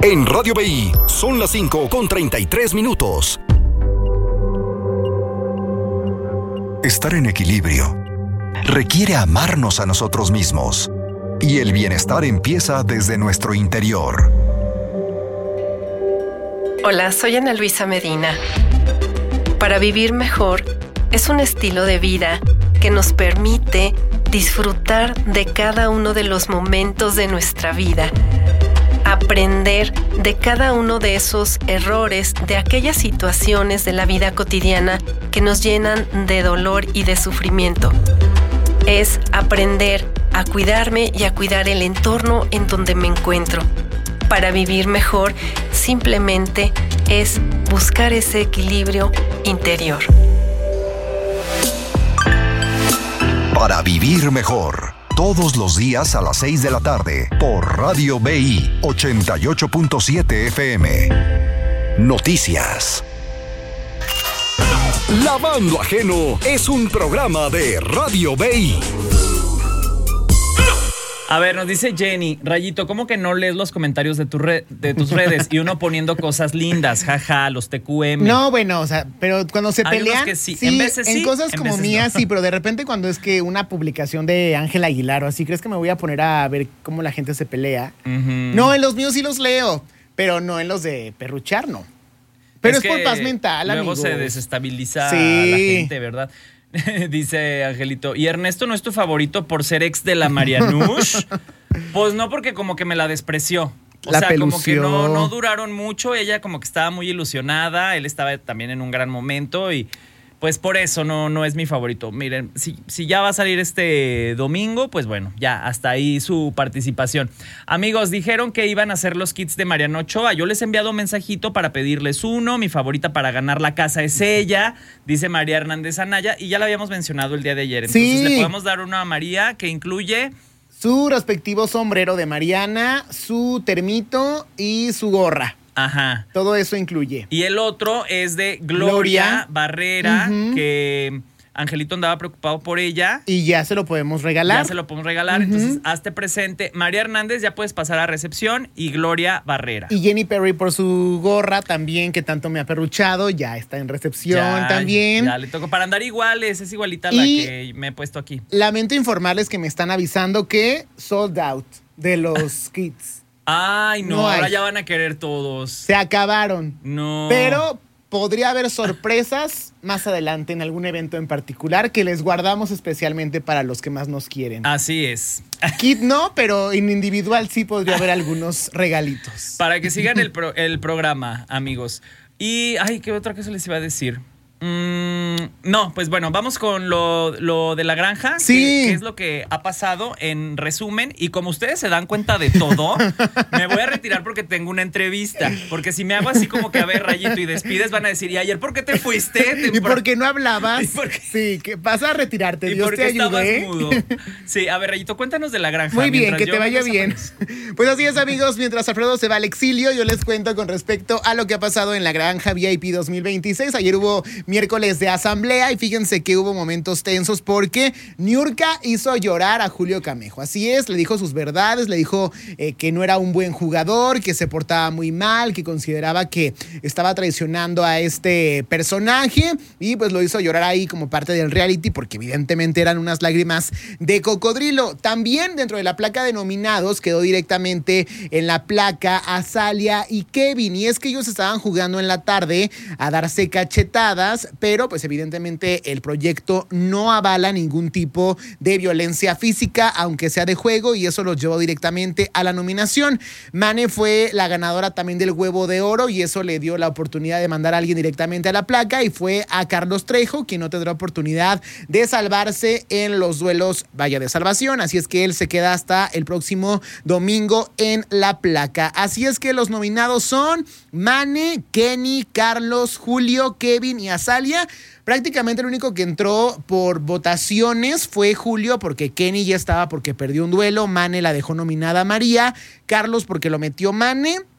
En Radio BI son las 5:33. Estar en equilibrio requiere amarnos a nosotros mismos. Y el bienestar empieza desde nuestro interior. Hola, soy Ana Luisa Medina. Para vivir mejor es un estilo de vida que nos permite disfrutar de cada uno de los momentos de nuestra vida, aprender de cada uno de esos errores, de aquellas situaciones de la vida cotidiana que nos llenan de dolor y de sufrimiento. Es aprender a cuidarme y a cuidar el entorno en donde me encuentro. Para vivir mejor, simplemente es buscar ese equilibrio interior. Para vivir mejor, todos los días a las 6 de la tarde, por Radio BI 88.7 FM. Noticias. Lavando Ajeno es un programa de Radio BI. A ver, nos dice Jenny, Rayito, ¿cómo que no lees los comentarios de tus redes? Y uno poniendo cosas lindas, jaja, los TQM. No, bueno, o sea, pero cuando se Hay pelean, unos que sí. En veces sí, cosas en como veces mías no. sí, pero de repente cuando es que una publicación de Ángel Aguilar o así, ¿crees que me voy a poner a ver cómo la gente se pelea? No, en los míos sí los leo, pero no en los de perruchar, no. Pero es por paz mental, luego amigos. se desestabiliza Sí. la gente, ¿verdad? Dice Angelito, ¿y Ernesto no es tu favorito por ser ex de la Marianush? Pues no, porque como que me la despreció. O La sea, como que pelució. no duraron mucho. Ella como que estaba muy ilusionada. Él estaba también en un gran momento y pues por eso no es mi favorito. Miren, si ya va a salir este domingo, pues bueno, ya hasta ahí su participación. Amigos, dijeron que iban a hacer los kits de Mariano Ochoa. Yo les he enviado un mensajito para pedirles uno. Mi favorita para ganar la casa es ella, dice María Hernández Anaya. Y ya la habíamos mencionado el día de ayer. Entonces Sí. le podemos dar uno a María que incluye... Su respectivo sombrero de Mariana, su termito y su gorra. Ajá. Todo eso incluye. Y el otro es de Gloria Gloria. Barrera, Ujú. que Angelito andaba preocupado por ella. Y ya se lo podemos regalar. Ya se lo podemos regalar. Ujú. Entonces, hazte presente. María Hernández, ya puedes pasar a recepción. Y Gloria Barrera. Y Jenny Perry por su gorra también, que tanto me ha perruchado, ya está en recepción también. Ya le tocó para andar iguales. Es igualita a la Y- que me he puesto aquí. Lamento informarles que me están avisando que sold out de los kits. Ay, no, No ahora hay. ya van a querer todos. Se acabaron. No. Pero podría haber sorpresas más adelante en algún evento en particular que les guardamos especialmente para los que más nos quieren. Así es. Kit no, pero en individual sí podría haber algunos regalitos. Para que sigan el programa, amigos. Y, ay, ¿qué otra cosa les iba a decir? No, pues bueno, vamos con lo de la granja. Sí. Que es lo que ha pasado en resumen. Y como ustedes se dan cuenta de todo, me voy a retirar porque tengo una entrevista. Porque si me hago así como que, a ver, Rayito, y despides, van a decir, ¿y ayer por qué te fuiste? ¿Y por qué no hablabas? ¿Y por qué? Sí, que vas a retirarte. ¿Y Dios por te qué estabas ayude. mudo? Sí, a ver, Rayito, cuéntanos de la granja. Muy bien, mientras que yo te vaya me bien. desaparezco. Pues así es, amigos, mientras Alfredo se va al exilio, yo les cuento con respecto a lo que ha pasado en la granja VIP 2026. Ayer hubo miércoles de asamblea y fíjense que hubo momentos tensos porque Niurka hizo llorar a Julio Camejo. Así es, le dijo sus verdades, le dijo que no era un buen jugador, que se portaba muy mal, que consideraba que estaba traicionando a este personaje y pues lo hizo llorar ahí como parte del reality porque evidentemente eran unas lágrimas de cocodrilo. También dentro de la placa de nominados quedó directamente en la placa Azalia y Kevin, y es que ellos estaban jugando en la tarde a darse cachetadas, pero pues evidentemente el proyecto no avala ningún tipo de violencia física, aunque sea de juego, y eso los llevó directamente a la nominación. Mane fue la ganadora también del huevo de oro y eso le dio la oportunidad de mandar a alguien directamente a la placa y fue a Carlos Trejo, quien no tendrá oportunidad de salvarse en los duelos de salvación, así es que él se queda hasta el próximo domingo en la placa. Así es que los nominados son Mane, Kenny, Carlos, Julio, Kevin y Azalia. Prácticamente el único que entró por votaciones fue Julio, porque Kenny ya estaba porque perdió un duelo, Mane la dejó nominada a María, Carlos porque lo metió Mane,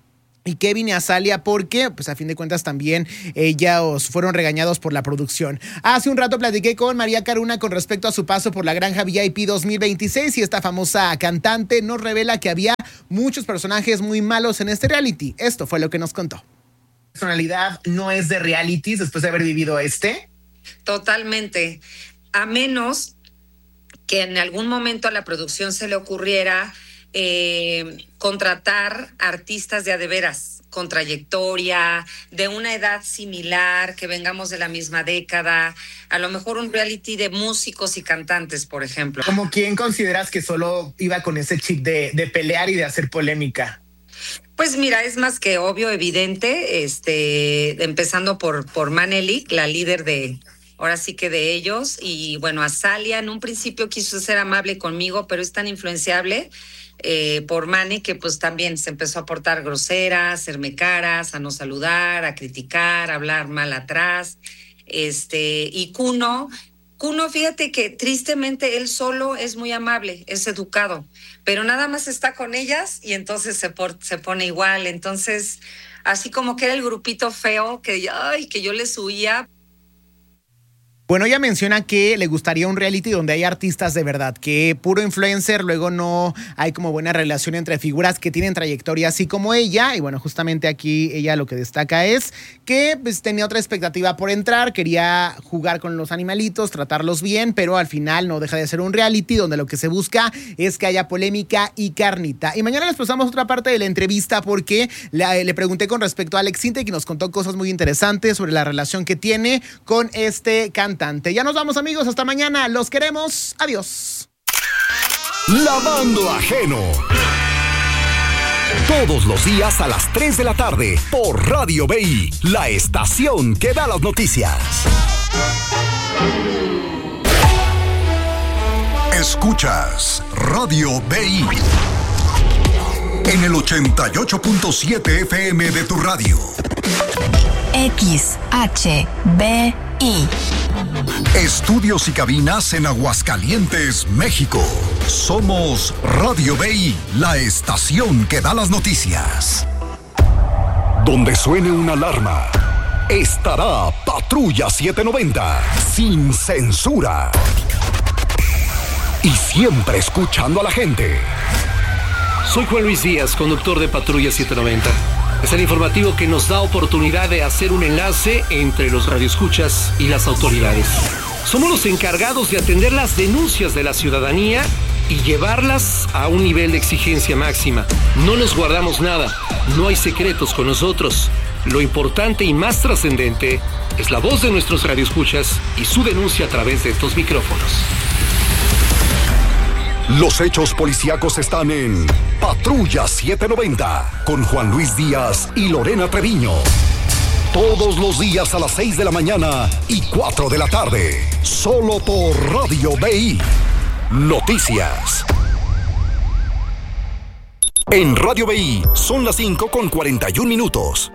y Kevin y Azalea, porque pues a fin de cuentas también ellos fueron regañados por la producción. Hace un rato platiqué con María Caruna con respecto a su paso por la Granja VIP 2026 y esta famosa cantante nos revela que había muchos personajes muy malos en este reality. Esto fue lo que nos contó. Personalidad no es de realities después de haber vivido este. Totalmente, a menos que en algún momento a la producción se le ocurriera contratar artistas de a de veras, con trayectoria, de una edad similar, que vengamos de la misma década, a lo mejor un reality de músicos y cantantes, por ejemplo. ¿Como quién consideras que solo iba con ese chip de pelear y de hacer polémica? Pues mira, es más que obvio, evidente, empezando por Manelik, la líder de, ahora sí que de ellos, y bueno, Azalea en un principio quiso ser amable conmigo, pero es tan influenciable por Mane que pues también se empezó a portar grosera, a hacerme caras, a no saludar, a criticar, a hablar mal atrás, y Kuno, fíjate que tristemente él solo es muy amable, es educado, pero nada más está con ellas y entonces se pone igual. Entonces, así como que era el grupito feo que yo les huía. Bueno, ella menciona que le gustaría un reality donde hay artistas de verdad, que puro influencer, luego no hay como buena relación entre figuras que tienen trayectoria así como ella. Y bueno, justamente aquí ella lo que destaca es que pues, tenía otra expectativa por entrar, quería jugar con los animalitos, tratarlos bien, pero al final no deja de ser un reality donde lo que se busca es que haya polémica y carnita. Y mañana les pasamos otra parte de la entrevista porque le pregunté con respecto a Alex Intec y nos contó cosas muy interesantes sobre la relación que tiene con este cantante. Ya nos vamos, amigos, hasta mañana, los queremos, adiós. Lavando Ajeno. Todos los días a las 3 de la tarde por Radio BI, la estación que da las noticias. Escuchas Radio BI en el 88.7 FM de tu radio. XHBI. Estudios y cabinas en Aguascalientes, México. Somos Radio BI, la estación que da las noticias. Donde suene una alarma, estará Patrulla 790, sin censura. Y siempre escuchando a la gente. Soy Juan Luis Díaz, conductor de Patrulla 790. Es el informativo que nos da oportunidad de hacer un enlace entre los radioescuchas y las autoridades. Somos los encargados de atender las denuncias de la ciudadanía y llevarlas a un nivel de exigencia máxima. No nos guardamos nada, no hay secretos con nosotros. Lo importante y más trascendente es la voz de nuestros radioescuchas y su denuncia a través de estos micrófonos. Los hechos policíacos están en Patrulla 790 con Juan Luis Díaz y Lorena Treviño. Todos los días a las 6 de la mañana y 4 de la tarde. Solo por Radio BI. Noticias. En Radio BI son las 5:41.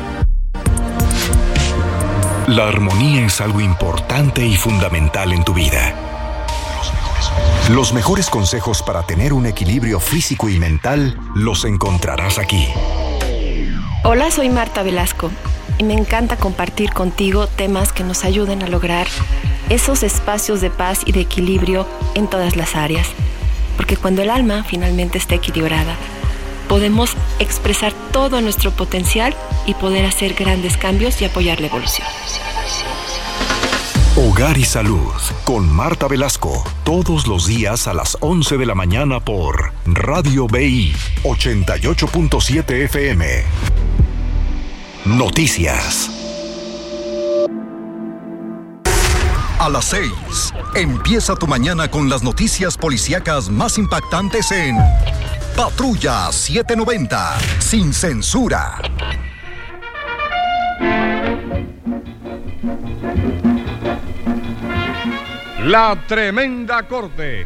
La armonía es algo importante y fundamental en tu vida. Los mejores consejos para tener un equilibrio físico y mental los encontrarás aquí. Hola, soy Marta Velasco y me encanta compartir contigo temas que nos ayuden a lograr esos espacios de paz y de equilibrio en todas las áreas. Porque cuando el alma finalmente está equilibrada, podemos expresar todo nuestro potencial y poder hacer grandes cambios y apoyar la evolución. Hogar y Salud con Marta Velasco, todos los días a las 11 de la mañana por Radio BI 88.7 FM. Noticias. A las 6, empieza tu mañana con las noticias policíacas más impactantes en Patrulla 790, sin censura. La Tremenda Corte.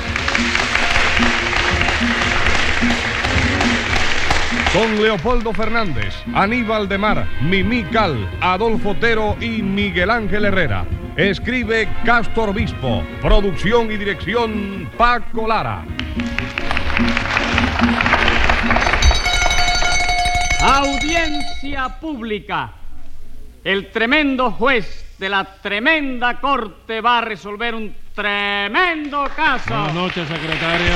Con Leopoldo Fernández, Aníbal de Mar, Mimí Cal, Adolfo Otero y Miguel Ángel Herrera. Escribe Castor Obispo. Producción y dirección Paco Lara. Audiencia pública. El tremendo juez de la tremenda corte va a resolver un tremendo caso. Buenas noches, secretario.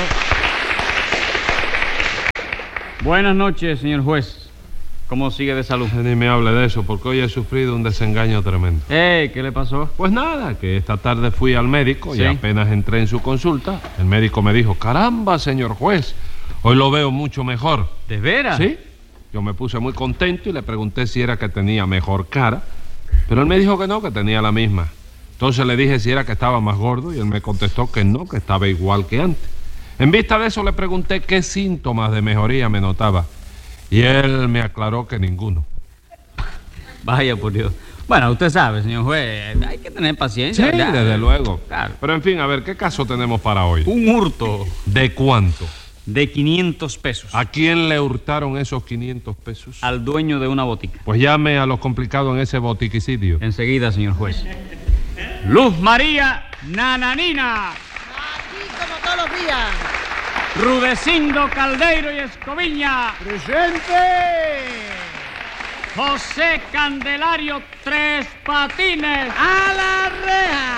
Buenas noches, señor juez. ¿Cómo sigue de salud? Ni me hable de eso, porque hoy he sufrido un desengaño tremendo. ¿Qué le pasó? Pues nada, que esta tarde fui al médico ¿Sí? y apenas entré en su consulta, el médico me dijo, caramba, señor juez, hoy lo veo mucho mejor. ¿De veras? Sí. Yo me puse muy contento y le pregunté si era que tenía mejor cara, pero él me dijo que no, que tenía la misma. Entonces le dije si era que estaba más gordo y él me contestó que no, que estaba igual que antes. En vista de eso le pregunté qué síntomas de mejoría me notaba y él me aclaró que ninguno. Vaya por Dios. Bueno, usted sabe, señor juez, hay que tener paciencia. Sí, ¿verdad? desde luego. Claro. Pero en fin, a ver, ¿qué caso tenemos para hoy? Un hurto ¿De cuánto? de 500 pesos. ¿A quién le hurtaron esos 500 pesos? Al dueño de una botica. Pues llame a los complicados en ese botiquicidio. Enseguida, señor juez. Luz María Nananina. Aquí como todos los días. Rudecindo Caldeiro y Escoviña. ¡Presente! José Candelario Tres Patines. ¡A la reja!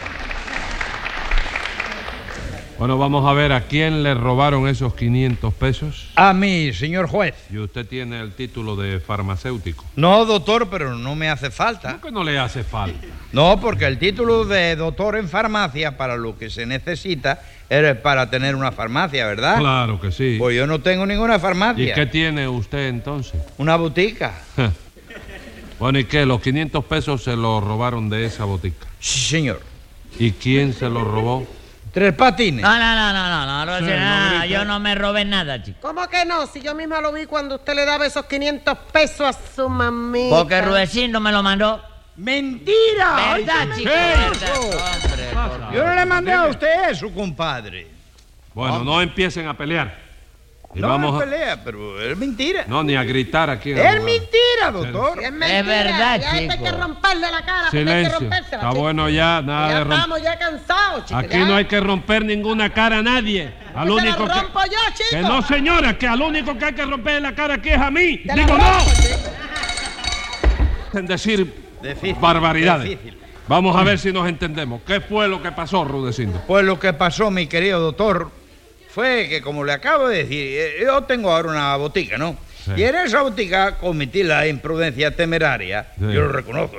Bueno, vamos a ver a quién le robaron esos 500 pesos. A mí, señor juez. Y usted tiene el título de farmacéutico. No, doctor, pero no me hace falta. ¿Por qué no le hace falta? No, porque el título de doctor en farmacia, para lo que se necesita, es para tener una farmacia, ¿verdad? Claro que sí. Pues yo no tengo ninguna farmacia. ¿Y qué tiene usted entonces? Una botica. Bueno, ¿y qué? Los 500 pesos se los robaron de esa botica. Sí, señor. ¿Y quién se los robó? Tres Patines. No, Sí, nada, no grite. yo no me robé nada, chico. ¿Cómo que no? Si yo misma lo vi cuando usted le daba esos 500 pesos a su mamita. Porque Rudecindo me lo mandó. ¡Mentira! ¿Verdad, Óigame chico? eso. Hombre, Yo no le mandé a usted eso, compadre. Bueno, no empiecen a pelear. Y No vamos me a... pelea, pero es mentira. No, ni a gritar aquí. en el Es lugar. mentira, doctor. Es mentira. verdad, ya esto hay chico. que romperle la cara. porque hay que Silencio. rompérsela, Está chico. bueno ya, nada Ya de romper. estamos ya cansados, chicos. Aquí no hay que romper ninguna cara a nadie. Al Se único la rompo yo, chico. que no, señora, que al único que hay que romper la cara aquí es a mí. Te la Digo, rompo, no. chico. En decir Difícil, barbaridades. difícil. Vamos a ver si nos entendemos. ¿Qué fue lo que pasó, Rudecindo? Pues lo que pasó, mi querido doctor, fue que, como le acabo de decir, yo tengo ahora una botica, ¿no? Sí. Y en esa botica cometí la imprudencia temeraria, Sí. yo lo reconozco,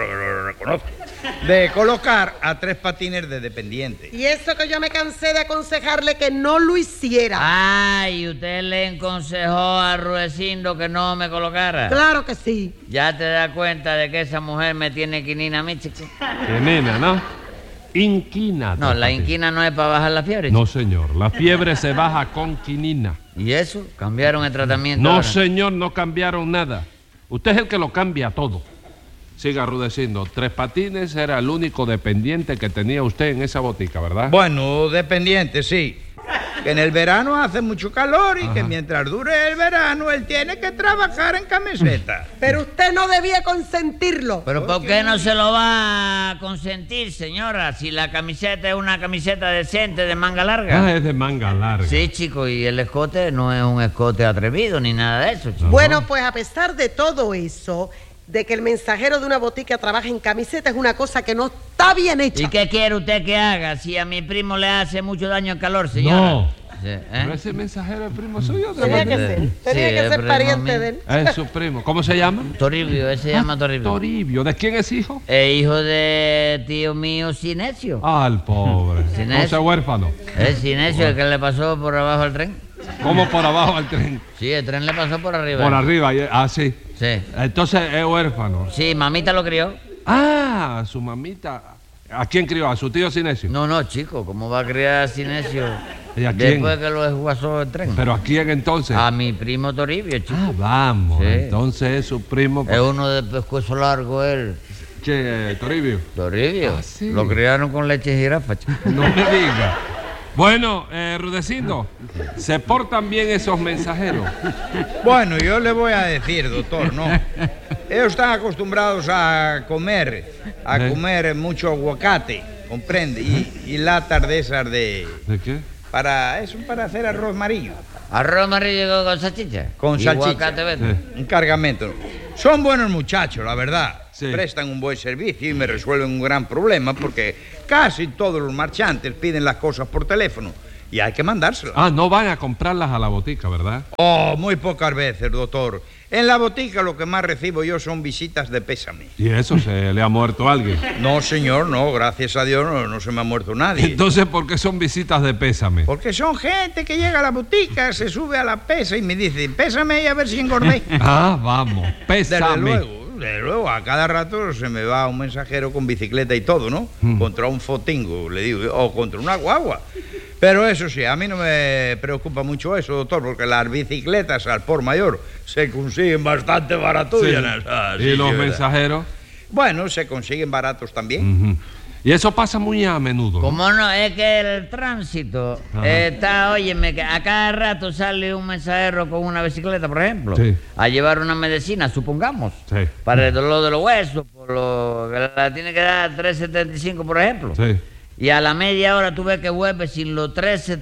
de colocar a Tres Patines de dependiente. Y eso que yo me cansé de aconsejarle que no lo hiciera. Ay, usted le aconsejó a Rudecindo que no me colocara. Claro que sí. Ya te das cuenta de que esa mujer me tiene quinina a mí, chico. Quinina, ¿no? Inquina. No, la inquina no es para bajar la fiebre, No, chico. señor. La fiebre se baja con quinina. ¿Y eso? ¿Cambiaron el tratamiento No, ahora? señor, no cambiaron nada. Usted es el que lo cambia todo. Siga Rudecindo. Tres Patines era el único dependiente que tenía usted en esa botica, ¿verdad? Bueno, dependiente, sí. Que en el verano hace mucho calor y que mientras dure el verano él tiene que trabajar en camiseta. Pero usted no debía consentirlo. ¿Pero por qué no se lo va a consentir, señora? Si la camiseta es una camiseta decente de manga larga. Ah, es de manga larga. Sí, chico, y el escote no es un escote atrevido ni nada de eso, chico. Bueno, pues a pesar de todo eso, de que el mensajero de una botica trabaje en camiseta es una cosa que no está bien hecha. ¿Y qué quiere usted que haga si a mi primo le hace mucho daño el calor, señora? No. Sí, ¿eh? Pero ese mensajero es primo suyo. Tenía que ser, tenía Sí, que es ser primo pariente mío. de él. Es su primo. ¿Cómo se llama? Toribio, ese se llama Toribio. Toribio. ¿De quién es hijo? Hijo de tío mío Sinesio. Al pobre. Sinesio. Entonces huérfano. Es Sinesio el que le pasó por abajo al tren. ¿Cómo por abajo al tren? Sí, el tren le pasó por arriba. Por arriba. Sí. Sí. Entonces es huérfano. Sí, mamita lo crió. Ah, su mamita. ¿A quién crió? ¿A su tío Sinesio? No, chico, ¿cómo va a criar Sinesio ¿Y a quién? después que lo desguazó el tren? ¿Pero a quién entonces? A mi primo Toribio, chico. Ah, vamos. Sí. Entonces es su primo. Es uno de pescuezo largo él. Che, Toribio. Toribio. Ah, sí. Lo criaron con leche de jirafa, chico. No me diga. Bueno, Rudecindo, ¿se portan bien esos mensajeros? Bueno, yo le voy a decir, doctor, no. Ellos están acostumbrados a comer mucho aguacate, comprende, y latas de esas de... ¿De qué? para hacer arroz amarillo. ¿Arroz amarillo con salchicha? Con ¿Y salchicha. aguacate verde? Un cargamento. Son buenos muchachos, la verdad. Sí. Prestan un buen servicio y me resuelven un gran problema porque casi todos los marchantes piden las cosas por teléfono y hay que mandárselas. Ah, no van a comprarlas a la botica, ¿verdad? Oh, muy pocas veces, doctor. En la botica lo que más recibo yo son visitas de pésame. ¿Y eso se le ha muerto a alguien? No, señor, no. Gracias a Dios no se me ha muerto nadie. Entonces, ¿por qué son visitas de pésame? Porque son gente que llega a la botica, se sube a la pesa y me dice, pésame y a ver si engordé. Ah, vamos, pésame. Desde luego, a cada rato se me va un mensajero con bicicleta y todo, ¿no? Contra un fotingo, le digo, o contra una guagua. Pero eso sí, a mí no me preocupa mucho eso, doctor, porque las bicicletas al por mayor se consiguen bastante baraturas. Sí. Ah, ¿Y sí, los sí, ¿verdad? mensajeros? Bueno, se consiguen baratos también. Ujú. Y eso pasa muy a menudo, ¿no? ¿Cómo no? Es que el tránsito está, óyeme, que a cada rato sale un mensajero con una bicicleta, por ejemplo, Sí. a llevar una medicina, supongamos, Sí. para el dolor de los huesos, por lo que la tiene que dar 3.75, por ejemplo. Sí. Y a la media hora tú ves que vuelve sin los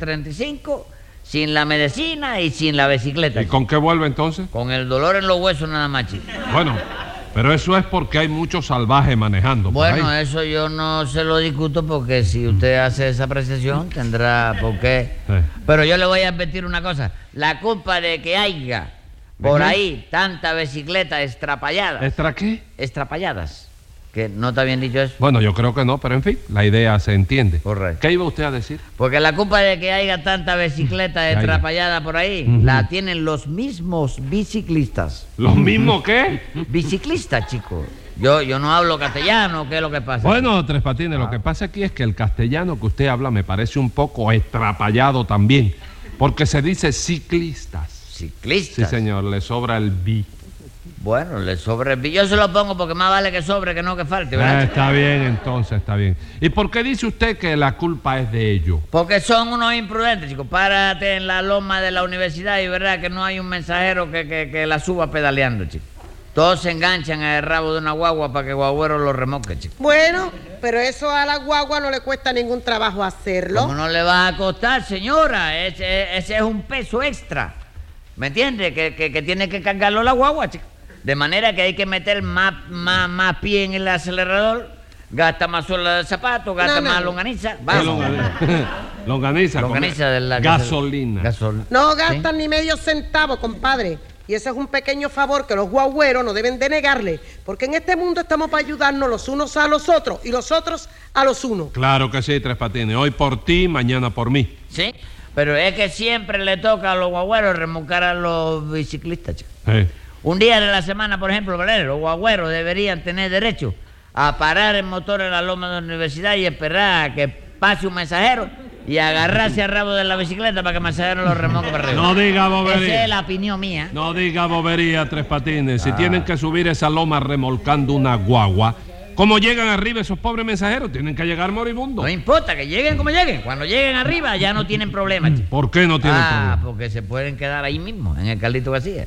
13.35, sin la medicina y sin la bicicleta. ¿Y con qué vuelve entonces? Con el dolor en los huesos nada más, chico. Bueno, pero eso es porque hay muchos salvajes manejando por Bueno, ahí. eso yo no se lo discuto porque si usted hace esa apreciación tendrá por qué. Sí. Pero yo le voy a advertir una cosa. La culpa de que haya por qué? ahí tanta bicicleta estrapalladas. ¿Extra qué? Estrapalladas. Que no está bien dicho eso. Bueno, yo creo que no, pero en fin, la idea se entiende. Correcto. ¿Qué iba usted a decir? Porque la culpa de que haya tanta bicicleta haya. estrapallada por ahí Ujú. la tienen los mismos biciclistas. ¿Lo mismo qué? Biciclistas, chico. Yo no hablo castellano, ¿qué es lo que pasa? Bueno, Tres Patines, lo que pasa aquí es que el castellano que usted habla me parece un poco estrapallado también, porque se dice ciclistas. ¿Ciclistas? Sí, señor, le sobra el bi. Bueno, le sobra el billo. Yo se lo pongo porque más vale que sobre que no que falte, ¿verdad? Está bien, entonces, está bien. ¿Y por qué dice usted que la culpa es de ellos? Porque son unos imprudentes, chicos. Párate en la loma de la universidad y verás que no hay un mensajero que la suba pedaleando, chicos. Todos se enganchan al rabo de una guagua para que Guagüero lo remolque, chicos. Bueno, pero eso a la guagua no le cuesta ningún trabajo hacerlo. ¿Cómo no le va a costar, señora? Ese es un peso extra. ¿Me entiende? Que tiene que cargarlo la guagua, chicos. De manera que hay que meter más pie en el acelerador, gasta más suela de zapato, gasta más longaniza. Vamos. Longaniza. Longaniza de la gasolina. No gastan ni medio centavo, compadre. Y ese es un pequeño favor que los guagüeros no deben de negarle, porque en este mundo estamos para ayudarnos los unos a los otros y los otros a los unos. Claro que sí, Tres Patines. Hoy por ti, mañana por mí. Sí, pero es que siempre le toca a los guagüeros remolcar a los biciclistas, chicos. Sí. Un día de la semana, por ejemplo, los guagüeros deberían tener derecho a parar el motor en la loma de la universidad y esperar a que pase un mensajero y agarrarse al rabo de la bicicleta para que el mensajero lo remolque para arriba. No diga bobería. Esa es la opinión mía. No diga bobería, Tres Patines. Si tienen que subir esa loma remolcando una guagua, ¿cómo llegan arriba esos pobres mensajeros? Tienen que llegar moribundos. No importa, que lleguen como lleguen. Cuando lleguen arriba ya no tienen problema, chico. ¿Por qué no tienen problema? Porque se pueden quedar ahí mismo, en el Carlito García.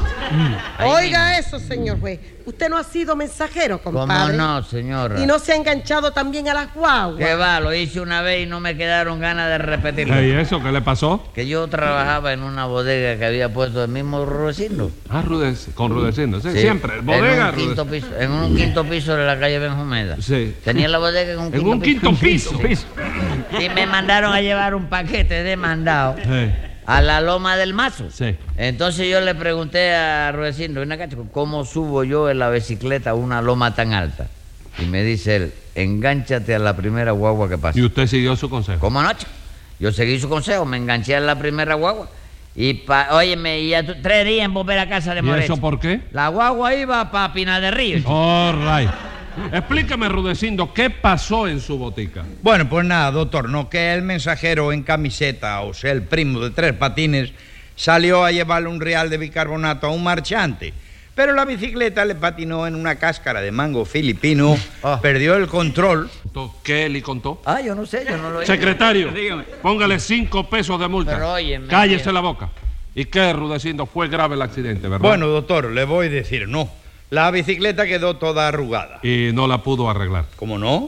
Oiga eso, señor juez. Usted no ha sido mensajero, compadre. ¿Cómo no, señora? Y no se ha enganchado también a las guaguas. ¿Qué va? Lo hice una vez y no me quedaron ganas de repetirlo. ¿Y eso qué le pasó? Que yo trabajaba en una bodega que había puesto el mismo Rudecindo. Ah, con Rudecindo. Sí, siempre. Bodega, en un quinto piso de la calle Benjumeda. Sí. Tenía la bodega en un quinto piso. Y me mandaron a llevar un paquete de mandado a la loma del Mazo. Sí. Entonces yo le pregunté a Rudecindo, ven acá, chico, ¿cómo subo yo en la bicicleta a una loma tan alta? Y me dice él, engánchate a la primera guagua que pase. ¿Y usted siguió su consejo? ¿Cómo no, chico? Yo seguí su consejo, me enganché a la primera guagua. Y, óyeme, y ya 3 días en volver a casa de ¿Y Morecho. eso por qué? La guagua iba para Pinar del Río. All right. Explíqueme, Rudecindo, ¿qué pasó en su botica? Bueno, pues nada, doctor, no que el mensajero en camiseta, o sea, el primo de Tres Patines, salió a llevarle un real de bicarbonato a un marchante. Pero la bicicleta le patinó en una cáscara de mango filipino, perdió el control. ¿Qué le contó? Yo no sé, yo no lo he Secretario, Dígame. póngale 5 pesos de multa. Pero óyeme, cállese la boca. ¿Y qué, Rudecindo? Fue grave el accidente, ¿verdad? Bueno, doctor, le voy a decir no. La bicicleta quedó toda arrugada. Y no la pudo arreglar. ¿Cómo no?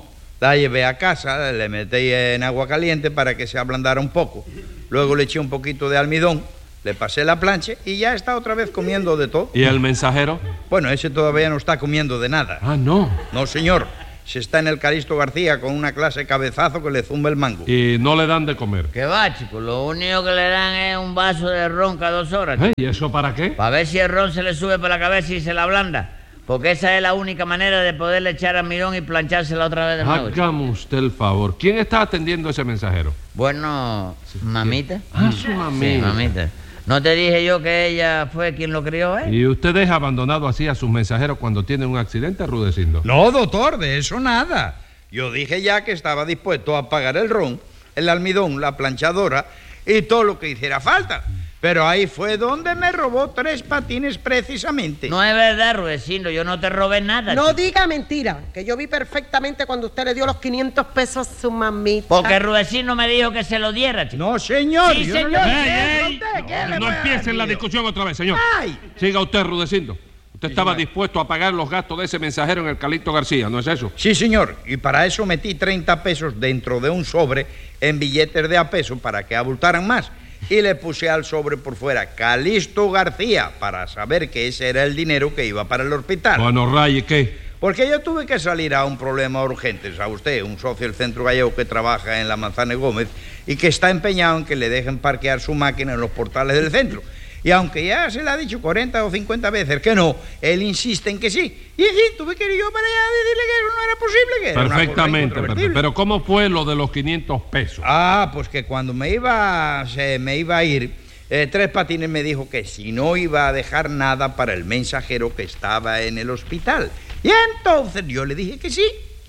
La llevé a casa, le metí en agua caliente para que se ablandara un poco. Luego le eché un poquito de almidón, le pasé la plancha y ya está otra vez comiendo de todo. ¿Y el mensajero? Bueno, ese todavía no está comiendo de nada. Ah, ¿no? No, señor. Se está en el Calixto García con una clase de cabezazo que le zumba el mango. ¿Y no le dan de comer? ¿Qué va, chico? Lo único que le dan es un vaso de ron cada 2 horas. ¿Y eso para qué? Para ver si el ron se le sube para la cabeza y se la ablanda. Porque esa es la única manera de poderle echar almidón y planchársela otra vez de nuevo. Hágame usted el favor. ¿Quién está atendiendo ese mensajero? Bueno, mamita. Ah, su mamita. Sí, mamita. ¿No te dije yo que ella fue quien lo crió, ¿Y usted deja abandonado así a sus mensajeros cuando tienen un accidente, Rudecindo? No, doctor, de eso nada. Yo dije ya que estaba dispuesto a pagar el ron, el almidón, la planchadora y todo lo que hiciera falta. Pero ahí fue donde me robó 3 patines precisamente. No es verdad, Rudecindo, yo no te robé nada. No diga mentira, que yo vi perfectamente cuando usted le dio los 500 pesos a su mamita. Porque Rudecindo me dijo que se lo diera, chico. No, señor. Sí, yo señor. No, ¡Ey! No empiecen la discusión otra vez, señor. Ay. Siga usted, Rudecindo. Usted estaba dispuesto a pagar los gastos de ese mensajero en el Calixto García, ¿no es eso? Sí, señor. Y para eso metí 30 pesos dentro de un sobre en billetes de a peso para que abultaran más. Y le puse al sobre por fuera Calixto García para saber que ese era el dinero que iba para el hospital. Bueno, Ray, ¿qué? Porque yo tuve que salir a un problema urgente, ¿sabe usted? Un socio del Centro Gallego que trabaja en la Manzana Gómez y que está empeñado en que le dejen parquear su máquina en los portales del centro. Y aunque ya se le ha dicho 40 o 50 veces que no, él insiste en que sí. Y en fin, tuve que ir yo para allá a decirle que eso no era posible, que era una cosa Perfectamente, incontrovertible. pero ¿cómo fue lo de los 500 pesos? Ah, pues que cuando me iba a ir, 3 patines me dijo que si no iba a dejar nada para el mensajero que estaba en el hospital. Y entonces yo le dije que sí,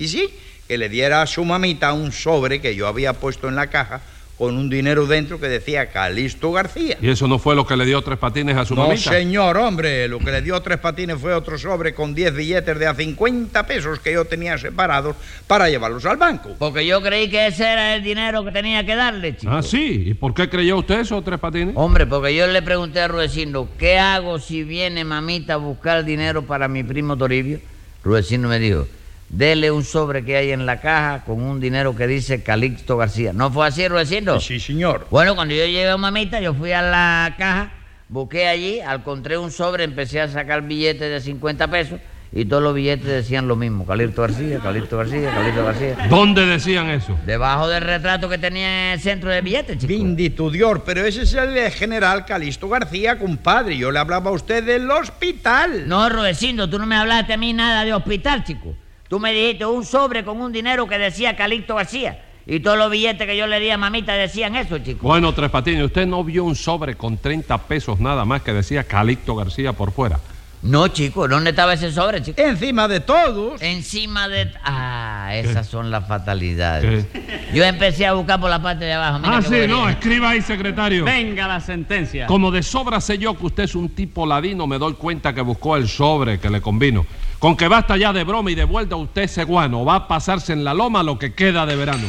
que le diera a su mamita un sobre que yo había puesto en la caja con un dinero dentro que decía Calixto García. ¿Y eso no fue lo que le dio 3 patines a su mamita? No, señor, hombre, lo que le dio 3 patines fue otro sobre con 10 billetes de a 50 pesos que yo tenía separados para llevarlos al banco. Porque yo creí que ese era el dinero que tenía que darle, chico. Ah, sí. ¿Y por qué creyó usted eso, 3 patines? Hombre, porque yo le pregunté a Rudecindo, ¿qué hago si viene mamita a buscar dinero para mi primo Toribio? Rudecindo me dijo, dele un sobre que hay en la caja con un dinero que dice Calixto García. ¿No fue así, Rudecindo? Sí, señor. Bueno, cuando yo llegué a mamita, yo fui a la caja, busqué allí, encontré un sobre, empecé a sacar billetes de 50 pesos y todos los billetes decían lo mismo, Calixto García, Calixto García, Calixto García. ¿Dónde decían eso? Debajo del retrato que tenía en el centro de billetes, chico. Bendito Dios, pero ese es el general Calixto García, compadre. Yo le hablaba a usted del hospital. No, Rudecindo, tú no me hablaste a mí nada de hospital, chico. Tú me dijiste un sobre con un dinero que decía Calixto García. Y todos los billetes que yo le di a mamita decían eso, chico. Bueno, 3 patines, ¿usted no vio un sobre con 30 pesos nada más que decía Calixto García por fuera? No, chico, ¿dónde estaba ese sobre, chico? Encima de todos. Encima de... Ah, esas son las fatalidades. Yo empecé a buscar por la parte de abajo. Mira Sí, no, escriba ahí, secretario. Venga la sentencia. Como de sobra sé yo que usted es un tipo ladino, me doy cuenta que buscó el sobre que le convino. Con que basta ya de broma y de vuelta usted ese guano. Va a pasarse en la loma lo que queda de verano.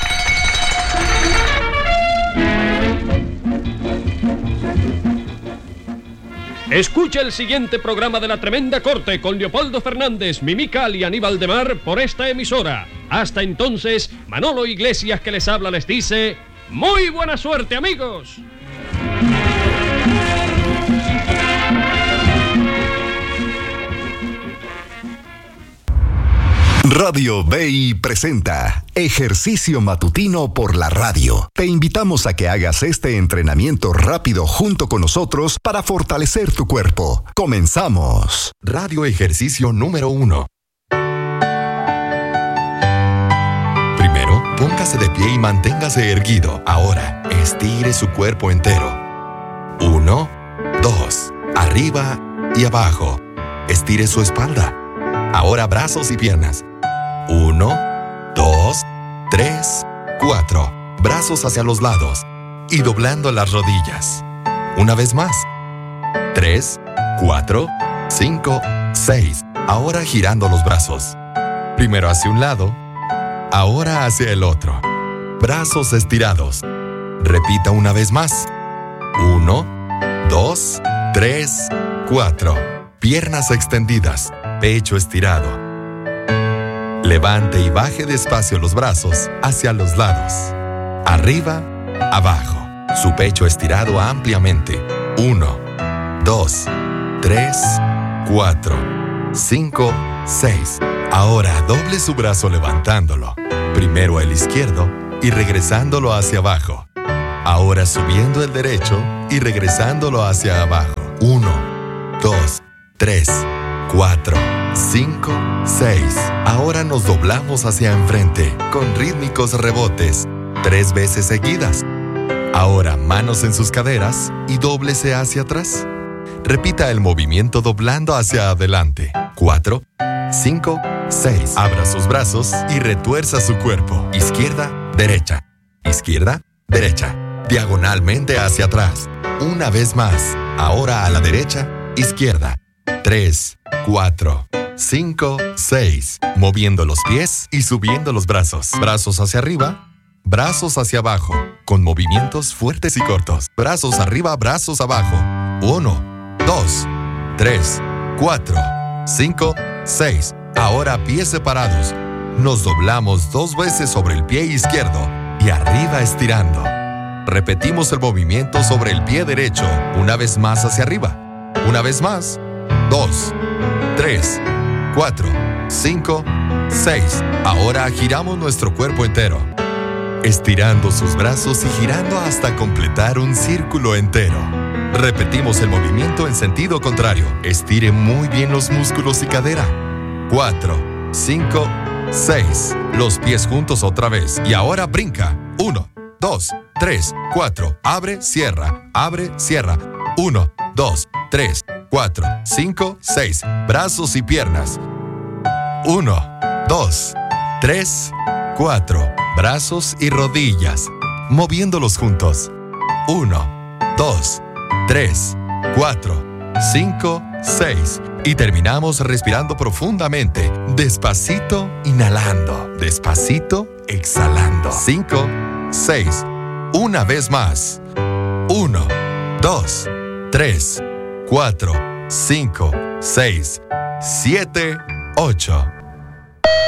Escucha el siguiente programa de La Tremenda Corte con Leopoldo Fernández, Mimical y Aníbal de Mar por esta emisora. Hasta entonces, Manolo Iglesias que les habla les dice: ¡muy buena suerte, amigos! Radio BI presenta Ejercicio Matutino por la Radio. Te invitamos a que hagas este entrenamiento rápido junto con nosotros para fortalecer tu cuerpo. ¡Comenzamos! Radio Ejercicio número 1. Primero, póngase de pie y manténgase erguido. Ahora, estire su cuerpo entero. 1, 2, arriba y abajo. Estire su espalda. Ahora brazos y piernas. 1, 2, 3, 4. Brazos hacia los lados y doblando las rodillas. Una vez más. 3, 4, 5, 6. Ahora girando los brazos. Primero hacia un lado, ahora hacia el otro. Brazos estirados. Repita una vez más. 1, 2, 3, 4. Piernas extendidas, pecho estirado. Levante y baje despacio los brazos hacia los lados. Arriba, abajo. Su pecho estirado ampliamente. 1, 2, 3, 4, 5, 6. Ahora doble su brazo levantándolo. Primero el izquierdo y regresándolo hacia abajo. Ahora subiendo el derecho y regresándolo hacia abajo. 1, 2, 3, 4, 5, 6. Ahora nos doblamos hacia enfrente con rítmicos rebotes 3 veces seguidas. Ahora manos en sus caderas y dóblese hacia atrás. Repita el movimiento doblando hacia adelante. 4, 5, 6. Abra sus brazos y retuerza su cuerpo. Izquierda, derecha. Izquierda, derecha. Diagonalmente hacia atrás. Una vez más. Ahora a la derecha, izquierda. 3, 4, 5, 6. Moviendo los pies y subiendo los brazos. Brazos hacia arriba, brazos hacia abajo. Con movimientos fuertes y cortos. Brazos arriba, brazos abajo. 1, 2, 3, 4, 5, 6. Ahora pies separados. Nos doblamos 2 veces sobre el pie izquierdo y arriba estirando. Repetimos el movimiento sobre el pie derecho, una vez más hacia arriba. Una vez más. 2, 3, 4, 5, 6. Ahora giramos nuestro cuerpo entero. Estirando sus brazos y girando hasta completar un círculo entero. Repetimos el movimiento en sentido contrario. Estire muy bien los músculos y cadera. 4, 5, 6. Los pies juntos otra vez. Y ahora brinca. 1, 2, 3, 4. Abre, cierra. Abre, cierra. 1, 2, 3, 4, 5, 6. Brazos y piernas. 1, 2, 3, 4. Brazos y rodillas. Moviéndolos juntos. 1, 2, 3, 4, 5, 6. Y terminamos respirando profundamente. Despacito, inhalando. Despacito, exhalando. 5, 6. Una vez más. 1, 2, 3, 4, 5, 6, 7, 8.